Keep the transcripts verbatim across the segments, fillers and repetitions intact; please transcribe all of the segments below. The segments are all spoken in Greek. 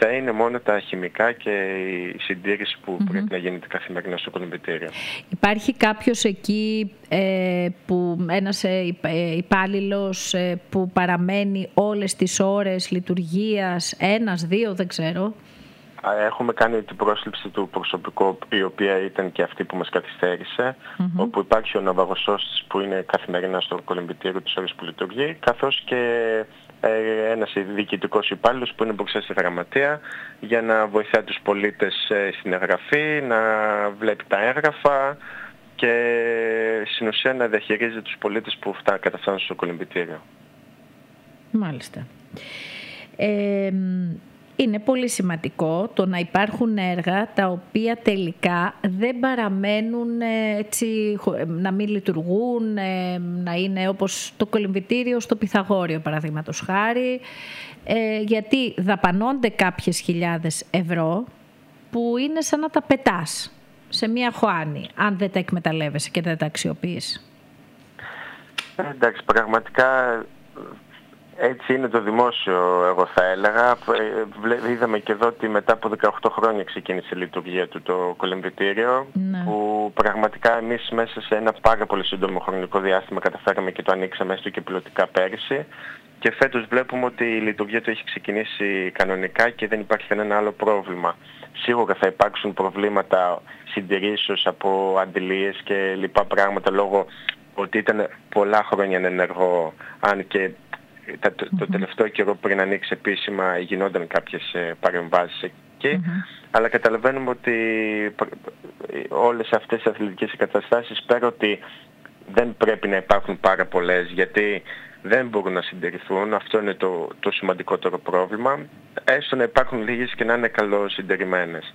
θα είναι μόνο τα χημικά και η συντήρηση που Mm-hmm. πρέπει να γίνεται καθημερινά στο κολυμβητήριο. Υπάρχει κάποιος εκεί, ε, που, ένας ε, υπάλληλος ε, που παραμένει όλες τις ώρες λειτουργίας, ένας, δύο, δεν ξέρω? Έχουμε κάνει την πρόσληψη του προσωπικού, η οποία ήταν και αυτή που μας καθυστέρησε, Mm-hmm. όπου υπάρχει ο ναυαγοσώστης που είναι καθημερινά στο κολυμβητήριο τις ώρες που λειτουργεί, καθώς και ε, ένας διοικητικός υπάλληλος που είναι μπροστά στη γραμματεία για να βοηθάει τους πολίτες ε, στην εγγραφή, να βλέπει τα έγγραφα και στην ουσία να διαχειρίζεται τους πολίτες που φτά, καταφτάνουν στο κολυμβητήριο. Μάλιστα. Ε, Είναι πολύ σημαντικό το να υπάρχουν έργα τα οποία τελικά δεν παραμένουν έτσι, να μην λειτουργούν, να είναι όπως το κολυμβητήριο στο Πυθαγόριο παραδείγματος χάρη, γιατί δαπανώνται κάποιες χιλιάδες ευρώ που είναι σαν να τα πετάς σε μια χωάνη, αν δεν τα εκμεταλλεύεσαι και δεν τα αξιοποιείς. Ε, εντάξει, πραγματικά... Έτσι είναι το δημόσιο, εγώ θα έλεγα. Είδαμε και εδώ ότι μετά από δεκαοκτώ χρόνια ξεκίνησε η λειτουργία του το κολυμβητήριο, ναι. Που πραγματικά εμείς μέσα σε ένα πάρα πολύ σύντομο χρονικό διάστημα καταφέραμε και το ανοίξαμε έστω και πιλωτικά πέρυσι. Και φέτος βλέπουμε ότι η λειτουργία του έχει ξεκινήσει κανονικά και δεν υπάρχει κανένα άλλο πρόβλημα. Σίγουρα θα υπάρξουν προβλήματα συντηρήσεως από αντιλίες και λοιπά πράγματα λόγω ότι ήταν πολλά χρόνια ενεργό, αν και Το, το τελευταίο καιρό πριν ανοίξει επίσημα γινόταν κάποιες ε, παρεμβάσεις εκεί, mm-hmm. αλλά καταλαβαίνουμε ότι όλες αυτές οι αθλητικές εγκαταστάσεις, πέρα ότι δεν πρέπει να υπάρχουν πάρα πολλές γιατί δεν μπορούν να συντηρηθούν, αυτό είναι το, το σημαντικότερο πρόβλημα, έστω να υπάρχουν λίγες και να είναι καλώς συντηρημένες.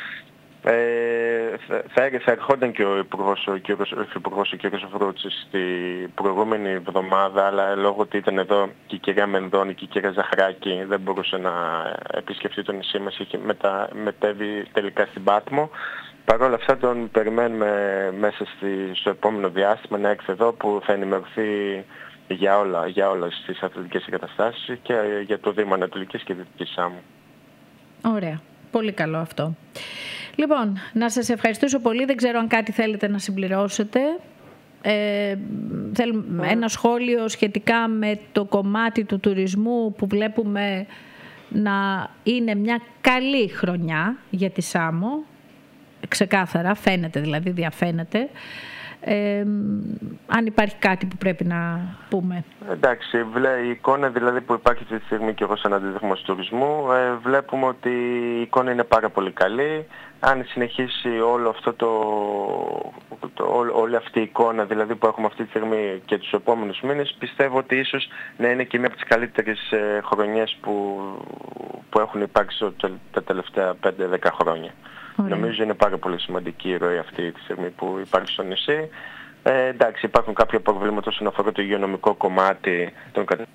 Ε, θα, θα ερχόταν και ο Υπουργός ο κύριος, ο Υπουργός, ο κύριος Βρούτσης την προηγούμενη εβδομάδα, αλλά λόγω ότι ήταν εδώ και η κυρία Μενδώνη και η κυρία Ζαχράκη δεν μπορούσε να επισκεφτεί το νησί μας, είχε μετα, μετέβει τελικά στην Πάτμο. Παρ' όλα αυτά τον περιμένουμε μέσα στη, στο επόμενο διάστημα να έρθει εδώ, που θα ενημερωθεί για όλα, για όλες τις αθλητικές εγκαταστάσεις και για το Δήμο Ανατολικής και Δυτικής Σάμου. Ωραία. Πολύ καλό αυτό. Λοιπόν, να σας ευχαριστήσω πολύ. Δεν ξέρω αν κάτι θέλετε να συμπληρώσετε. Ε, θέλω mm. ένα σχόλιο σχετικά με το κομμάτι του τουρισμού που βλέπουμε να είναι μια καλή χρονιά για τη Σάμο. Ξεκάθαρα, φαίνεται δηλαδή, διαφαίνεται. Ε, αν υπάρχει κάτι που πρέπει να πούμε. Εντάξει, η εικόνα δηλαδή που υπάρχει αυτή τη στιγμή και εγώ σαν αντίδρομος τουρισμού, ε, βλέπουμε ότι η εικόνα είναι πάρα πολύ καλή. Αν συνεχίσει όλο αυτό το, το, ό, όλη αυτή η εικόνα δηλαδή που έχουμε αυτή τη στιγμή και τους επόμενους μήνες, πιστεύω ότι ίσως να είναι και μια από τις καλύτερες ε, χρονιές που, που έχουν υπάρξει τα τελευταία πέντε δέκα χρόνια. Ωραία. Νομίζω είναι πάρα πολύ σημαντική η ροή αυτή τη στιγμή που υπάρχει στο νησί. Ε, εντάξει, υπάρχουν κάποια προβλήματα όσον αφορά το υγειονομικό κομμάτι των καταστάσεων.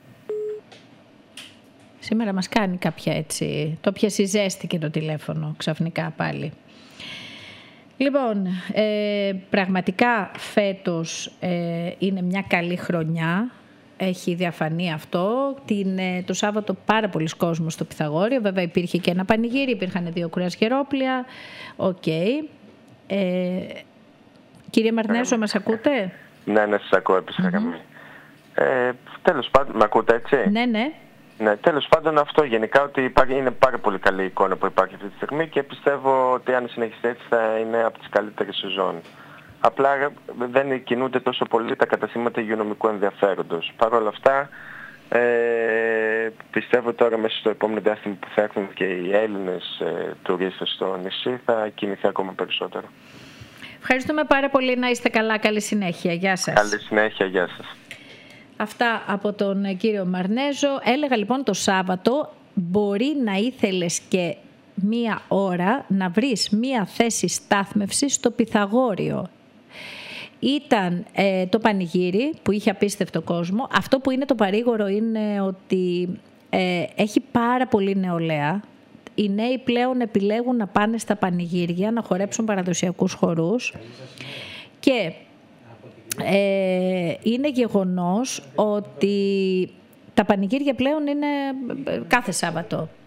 Σήμερα μας κάνει κάποια έτσι, το πιάσει ζέστη και το τηλέφωνο ξαφνικά πάλι. Λοιπόν, ε, πραγματικά φέτος ε, είναι μια καλή χρονιά. Έχει διαφανεί αυτό. Την, το Σάββατο πάρα πολλοί κόσμος στο Πυθαγόριο. Βέβαια υπήρχε και ένα πανηγύρι, υπήρχαν δύο κρουαζιερόπλια. Οκ. Okay. Ε, κύριε Μαρνέζο, μας ακούτε? Ναι, ναι, σας ακούω επίσης. Mm-hmm. Ε, τέλος πάντων, με ακούτε έτσι? Ναι, ναι. Ναι, τέλος πάντων αυτό γενικά, ότι υπάρχει, είναι πάρα πολύ καλή εικόνα που υπάρχει αυτή τη στιγμή και πιστεύω ότι αν συνεχιστεί έτσι θα είναι από τις καλύτερες σεζόν. Απλά δεν κινούνται τόσο πολύ τα καταστήματα υγειονομικού ενδιαφέροντος. Παρ' όλα αυτά, ε, πιστεύω τώρα μέσα στο επόμενο διάστημα που θα έρθουν και οι Έλληνες ε, τουρίστες στο νησί θα κινηθεί ακόμα περισσότερο. Ευχαριστούμε πάρα πολύ. Να είστε καλά. Καλή συνέχεια. Γεια σας. Καλή συνέχεια. Γεια σας. Αυτά από τον κύριο Μαρνέζο. Έλεγα λοιπόν το Σάββατο μπορεί να ήθελες και μία ώρα να βρεις μία θέση στάθμευσης στο Πυθαγόριο. Ήταν ε, το πανηγύρι που είχε απίστευτο κόσμο. Αυτό που είναι το παρήγορο είναι ότι ε, έχει πάρα πολύ νεολαία. Οι νέοι πλέον επιλέγουν να πάνε στα πανηγύρια, να χορέψουν παραδοσιακούς χορούς. Και ε, είναι γεγονός ότι τα πανηγύρια πλέον είναι κάθε Σάββατο.